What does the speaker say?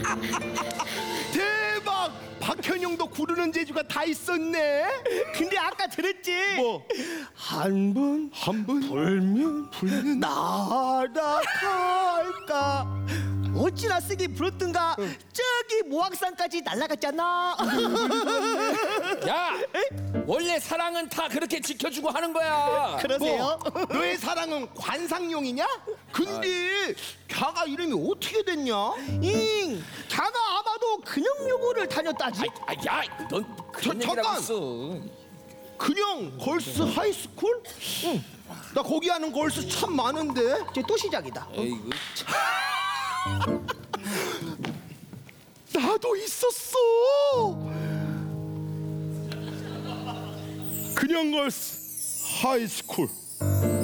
대박! 박현영도 구르는 재주가 다 있었네. 근데 아까 들었지? 뭐? 한 번 불면 날아갈까. 어찌나 쓰기 부럽든가. 저기 모악산까지 날아갔잖아. 야, 원래 사랑은 다 그렇게 지켜주고 하는 거야. 그러세요? 뭐? 너의 사랑은 관상용이냐? 근데 걔가 이름이 어떻게 됐냐? 걔가 아마도 근영여고를 다녔다지. 야, 넌 그런 얘기라고 잠깐! 했어. 그냥 걸스 하이스쿨? 응. 나 거기 하는 걸스 참 많은데. 이제 또 시작이다. 에이구. 나도 있었어. 그냥 걸스 하이스쿨.